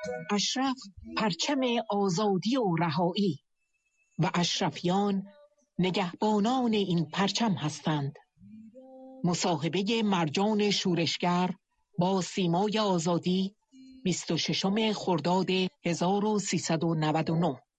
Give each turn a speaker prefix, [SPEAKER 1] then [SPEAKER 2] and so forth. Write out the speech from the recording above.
[SPEAKER 1] اشرف پرچم آزادی و رهایی و اشرفیان نگهبانان این پرچم هستند. مصاحبه مرجان شورشگر با سیمای آزادی 26 خرداد 1399.